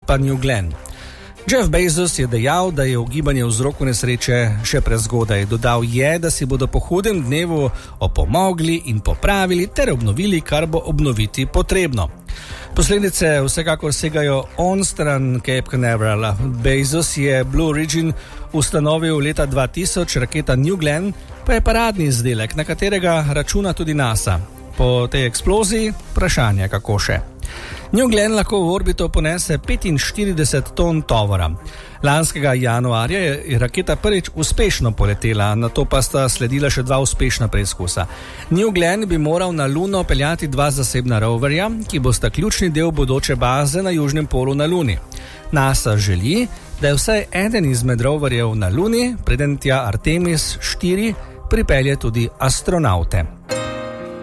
tipa New Glenn. Jeff Bezos je dejal, da je ugibanje vzroku nesreče še prezgodaj. Dodal je, da si bodo po hudem dnevu opomogli in popravili ter obnovili, kar bo obnoviti potrebno. Posledice vsekakor segajo onstran Cape Canaverala. Bezos je Blue Origin ustanovil leta 2000, raketa New Glenn pa je paradni izdelek, na katerega računa tudi NASA. Po tej eksploziji vprašanje, kako še. New Glenn lahko v orbito ponese 45 ton tovora. Lanskega januarja je raketa prvič uspešno poletela, nato pa sta sledila še 2 uspešna preizkusa. New Glenn bi moral na Luno peljati 2 zasebna roverja, ki bosta ključni del bodoče baze na južnem polu na Luni. NASA želi, da je vsaj eden izmed roverjev na Luni, preden tja Artemis 4 pripelje tudi astronaute.